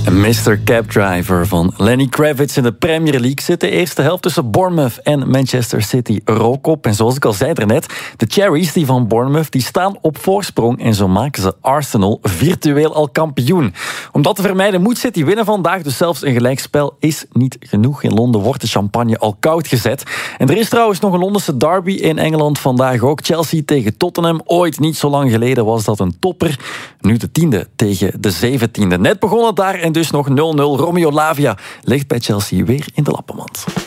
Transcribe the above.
Mr. Cab Driver van Lenny Kravitz in de Premier League zit de eerste helft tussen Bournemouth en Manchester City er ook op. En zoals ik al zei daarnet, de Cherries die van Bournemouth die staan op voorsprong en zo maken ze Arsenal virtueel al kampioen. Om dat te vermijden moet City winnen vandaag, dus zelfs een gelijkspel is niet genoeg. In Londen wordt de champagne al koud gezet. En er is trouwens nog een Londense derby in Engeland vandaag ook. Chelsea tegen Tottenham. Ooit niet zo lang geleden was dat een topper. Nu de 10e tegen de 17e. Net begonnen daar en dus nog 0-0. Romeo Lavia ligt bij Chelsea weer in de lappenmand.